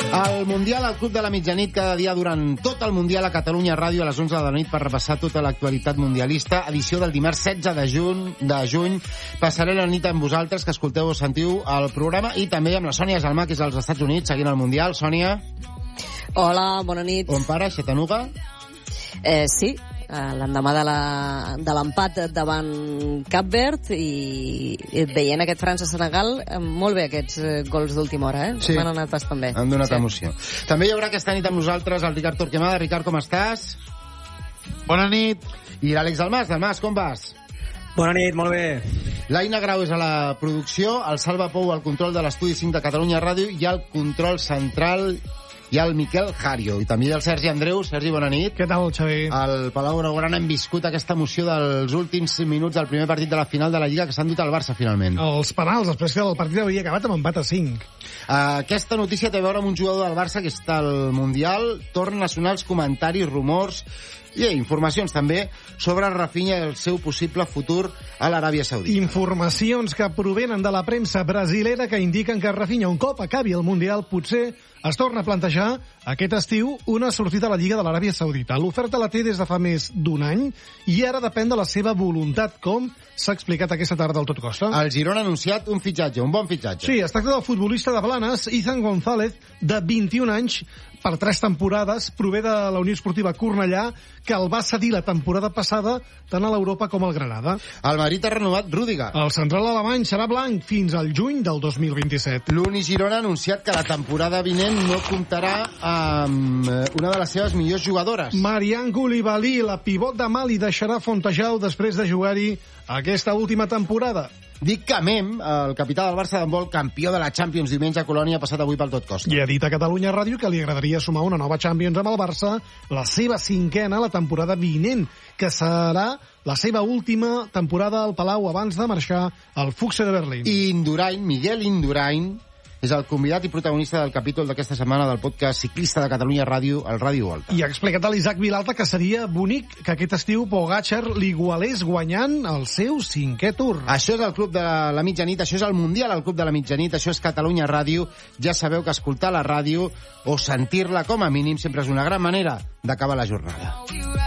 El Mundial al Club de la Mitjanit, cada dia durant tot el Mundial a Catalunya Ràdio a les 11 de la nit per repassar tota l'actualitat mundialista. Edició del dimarts 16 de juny. Passaré la nit amb vosaltres, que escolteu o sentiu el programa, i també amb la Sònia Salmà, que és als Estats Units, seguint el Mundial. Sònia. Hola, bona nit. On para, Chattanooga? Sí, l'endemà de l'empat davant Cap Verd i veient aquest França-Senegal, molt bé aquests gols d'última hora, Sí. M'han anat bastant bé. Han donat emoció. També hi haurà aquesta nit amb nosaltres el Ricard Torquemada. Ricard, com estàs? Bona nit. I l'Àlex Dalmas. Dalmas, com vas? Bona nit, molt bé. L'Aina Grau és a la producció, el Salva Pou al control de l'Estudi 5 de Catalunya Ràdio i al control central i el Miquel Jario. I també el Sergi Andreu. Sergi, bona nit. Què tal, Xavi? Al Palau Blaugrana hem viscut aquesta emoció dels últims minuts del primer partit de la final de la Lliga, que s'han dut al Barça, finalment. Els penals, després que el partit havia acabat amb empat a 5. Aquesta notícia té a veure amb un jugador del Barça que està al Mundial. Tornen a sonar els comentaris, rumors i informacions també sobre Rafinha i el seu possible futur a l'Aràbia Saudita. Informacions que provenen de la premsa brasilera que indiquen que Rafinha, un cop acabi el Mundial, potser es torna a plantejar aquest estiu una sortida a la Lliga de l'Aràbia Saudita. L'oferta la té des de fa més d'un any i ara depèn de la seva voluntat, com s'ha explicat aquesta tarda al Tot Costa. El Girona ha anunciat un fitxatge, un bon fitxatge. Sí, es tracta del futbolista de Blanes, Ethan González, de 21 anys, per 3 temporades, prové de la Unió Esportiva Cornellà, que el va cedir la temporada passada tant a l'Europa com al Granada. El Madrid ha renovat Rüdiger. El central alemany serà blanc fins al juny del 2027. L'Uni Girona ha anunciat que la temporada vinent no comptarà amb una de les seves millors jugadores. Marian Koulibaly, la pivot de Mali, deixarà Fontejau després de jugar-hi aquesta última temporada. Dic que Mem, el capità del Barça d'handbol, campió de la Champions diumenge a Colònia, ha passat avui pel Tot Costa. I ha dit a Catalunya Ràdio que li agradaria sumar una nova Champions amb el Barça, la seva 5a la temporada vinent, que serà la seva última temporada al Palau abans de marxar al Fuchse de Berlín. I Indurain, Miguel Indurain, és el convidat i protagonista del capítol d'aquesta setmana del podcast ciclista de Catalunya Ràdio, el Ràdio Volta. I ha explicat a l'Isaac Vilalta que seria bonic que aquest estiu Pogačar l'igualés guanyant el seu 5è Tour. Això és el Club de la Mitjanit, això és el Mundial al Club de la Mitjanit, això és Catalunya Ràdio. Ja sabeu que escoltar la ràdio o sentir-la com a mínim sempre és una gran manera d'acabar la jornada.